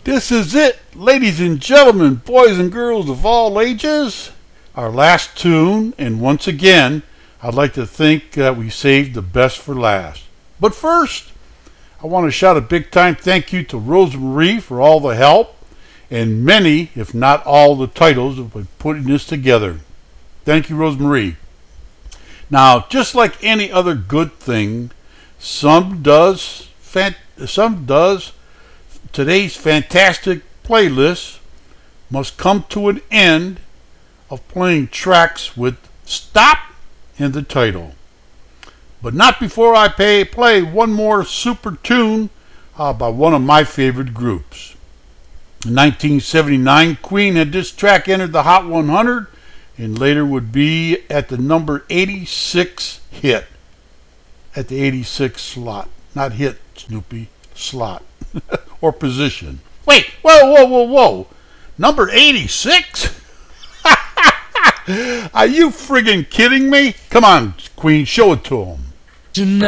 This is it, ladies and gentlemen, boys and girls of all ages. Our last tune, and once again, I'd like to think that we saved the best for last. But first, I want to shout a big time thank you to Rosemarie for all the help and many, if not all, the titles of putting this together. Thank you, Rosemarie. Now, just like any other good thing, some does today's fantastic playlist must come to an end of playing tracks with "stop" in the title. But not before I play one more super tune by one of my favorite groups. In 1979, Queen had this track entered the Hot 100 and later would be at the number 86 hit. At the 86 slot. Not hit, Snoopy. Slot. Or position. Wait, whoa. Number 86? Are you friggin' kidding me? Come on, Queen, show it to him.